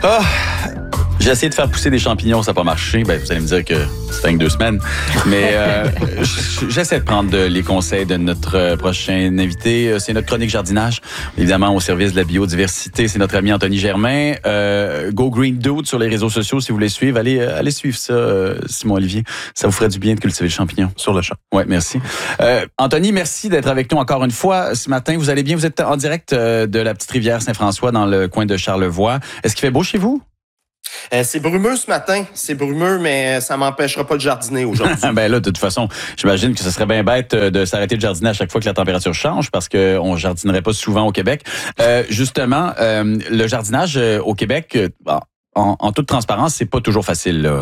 Ah, j'ai essayé de faire pousser des champignons, ça n'a pas marché. Ben, vous allez me dire que c'est rien que 2 semaines. Mais j'essaie de prendre les conseils de notre prochain invité. C'est notre chronique jardinage, évidemment au service de la biodiversité. C'est notre ami Anthony Germain. Go Green Dude sur les réseaux sociaux si vous voulez suivre. Allez suivre ça, Simon Olivier. Ça vous ferait du bien de cultiver le champignon. Sur le champ. Oui, merci. Anthony, merci d'être avec nous encore une fois ce matin. Vous allez bien? Vous êtes en direct de la petite rivière Saint-François dans le coin de Charlevoix. Est-ce qu'il fait beau chez vous? C'est brumeux ce matin. C'est brumeux, mais ça m'empêchera pas de jardiner aujourd'hui. Ben là, de toute façon, j'imagine que ce serait bien bête de s'arrêter de jardiner à chaque fois que la température change parce qu'on jardinerait pas souvent au Québec. Justement, le jardinage au Québec, en toute transparence, c'est pas toujours facile, là.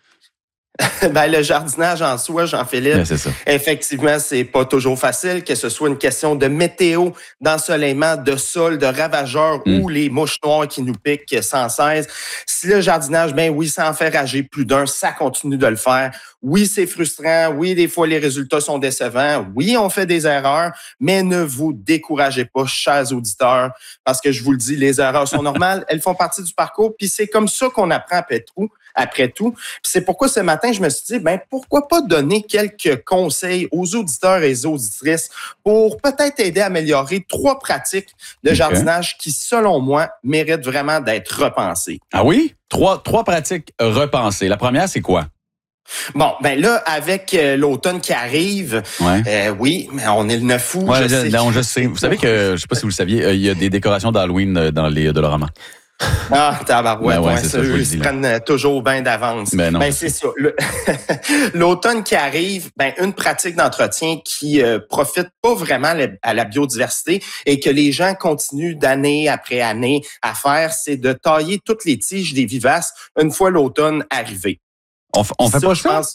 Ben, le jardinage en soi, Jean-Philippe, Ouais, c'est ça. effectivement, c'est pas toujours facile, que ce soit une question de météo, d'ensoleillement, de sol, de ravageurs ou les mouches noires qui nous piquent sans cesse. Si le jardinage, ben oui, ça en fait rager plus d'un, ça continue de le faire. Oui, c'est frustrant. Oui, des fois, les résultats sont décevants. Oui, on fait des erreurs, mais ne vous découragez pas, chers auditeurs, parce que je vous le dis, les erreurs sont normales, elles font partie du parcours, puis c'est comme ça qu'on apprend après tout. Puis c'est pourquoi ce matin, je me suis dit, ben pourquoi pas donner quelques conseils aux auditeurs et aux auditrices pour peut-être aider à améliorer 3 pratiques de jardinage qui, selon moi, méritent vraiment d'être repensées. Ah oui? 3 pratiques repensées. La première, c'est quoi? Bon, ben là, avec l'automne qui arrive, oui, mais on est le 9 août. Ouais, je sais. Vous savez que, je sais pas si vous le saviez, il y a des décorations d'Halloween dans les Dolorama. Ah, tabarouette, c'est ça, ils se prennent toujours bien d'avance. Non, c'est ça. L'automne qui arrive, une pratique d'entretien qui profite pas vraiment à la biodiversité et que les gens continuent d'année après année à faire, c'est de tailler toutes les tiges des vivaces une fois l'automne arrivé. On fait pas ça?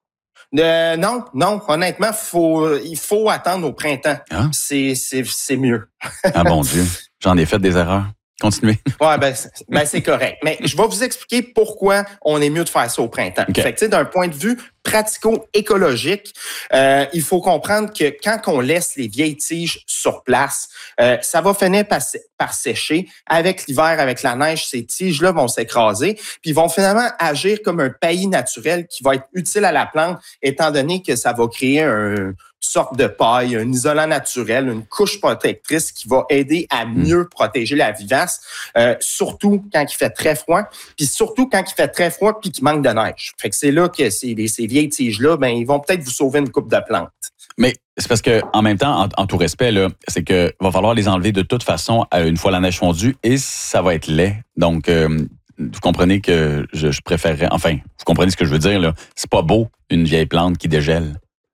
Non, honnêtement, il faut attendre au printemps. Ah? C'est mieux. Ah bon Dieu, j'en ai fait des erreurs. Continuez. Ouais, c'est correct. Mais je vais vous expliquer pourquoi on est mieux de faire ça au printemps. Okay. Fait que, d'un point de vue pratico-écologique, il faut comprendre que quand on laisse les vieilles tiges sur place, ça va finir par sécher. Avec l'hiver, avec la neige, ces tiges-là vont s'écraser, puis ils vont finalement agir comme un paillis naturel qui va être utile à la plante, étant donné que ça va créer une sorte de paille, un isolant naturel, une couche protectrice qui va aider à mieux protéger la vivace, surtout quand il fait très froid, puis surtout quand il fait très froid puis qu'il manque de neige. Fait que c'est là que ces vieilles tiges-là, ils vont peut-être vous sauver une coupe de plantes. Mais c'est parce que en même temps, en tout respect, là, c'est que va falloir les enlever de toute façon une fois la neige fondue et ça va être laid. Donc, vous comprenez que je préférerais... Enfin, vous comprenez ce que je veux dire, là. C'est pas beau, une vieille plante qui dégèle.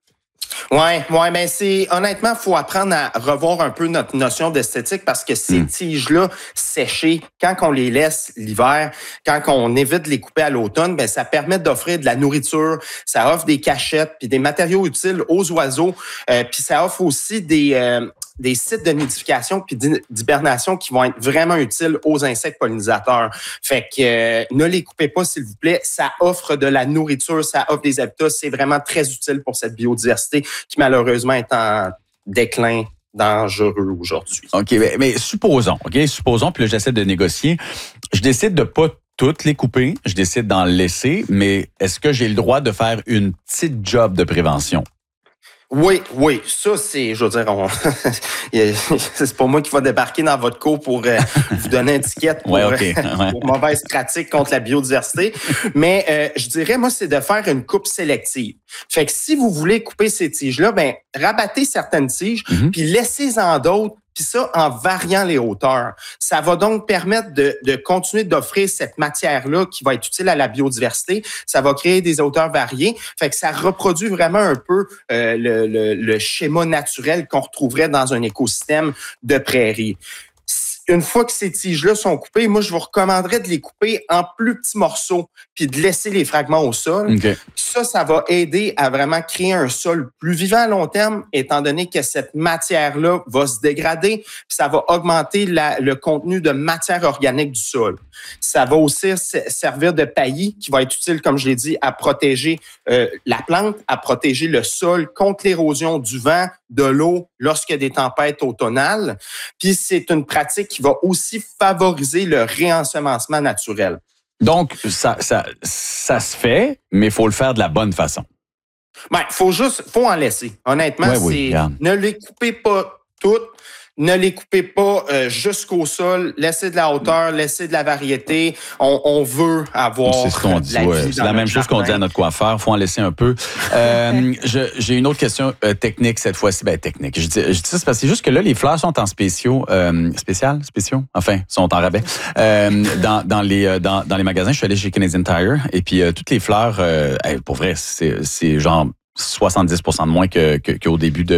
Ouais, mais honnêtement, faut apprendre à revoir un peu notre notion d'esthétique parce que ces tiges-là séchées, quand on les laisse l'hiver, quand on évite de les couper à l'automne, ça permet d'offrir de la nourriture, ça offre des cachettes puis des matériaux utiles aux oiseaux, puis ça offre aussi des sites de nidification puis d'hibernation qui vont être vraiment utiles aux insectes pollinisateurs. Fait que ne les coupez pas, s'il vous plaît. Ça offre de la nourriture, ça offre des habitats. C'est vraiment très utile pour cette biodiversité qui, malheureusement, est en déclin dangereux aujourd'hui. OK, mais supposons, puis là, j'essaie de négocier. Je décide de pas toutes les couper, je décide d'en laisser, mais est-ce que j'ai le droit de faire une petite job de prévention? Oui, ça c'est, je veux dire, c'est pas moi qui va débarquer dans votre cours pour vous donner une étiquette pour mauvaise pratique contre la biodiversité, mais je dirais, moi, c'est de faire une coupe sélective. Fait que si vous voulez couper ces tiges-là, rabattez certaines tiges, puis laissez-en d'autres, puis ça, en variant les hauteurs. Ça va donc permettre de continuer d'offrir cette matière-là qui va être utile à la biodiversité. Ça va créer des hauteurs variées. Fait que ça reproduit vraiment un peu le schéma naturel qu'on retrouverait dans un écosystème de prairie. Une fois que ces tiges-là sont coupées, moi, je vous recommanderais de les couper en plus petits morceaux puis de laisser les fragments au sol. Okay. Ça va aider à vraiment créer un sol plus vivant à long terme, étant donné que cette matière-là va se dégrader puis ça va augmenter le contenu de matière organique du sol. Ça va aussi servir de paillis qui va être utile, comme je l'ai dit, à protéger la plante, à protéger le sol contre l'érosion du vent, de l'eau lorsqu'il y a des tempêtes automnales. Puis c'est une pratique qui va aussi favoriser le réensemencement naturel. Donc, ça se fait, mais il faut le faire de la bonne façon. Ben, faut en laisser. Honnêtement, ne les coupez pas toutes. Ne les coupez pas jusqu'au sol. Laissez de la hauteur, laissez de la variété. On veut avoir c'est ce qu'on dit, c'est la même chose qu'on dit à notre coiffeur. Faut en laisser un peu. J'ai une autre question technique cette fois-ci. Ben, technique. Je dis ça parce que c'est juste que là, les fleurs sont en spéciaux. Enfin, sont en rabais. Dans les magasins, je suis allé chez Canadian Tire et puis toutes les fleurs, pour vrai, c'est genre 70% de moins qu'au début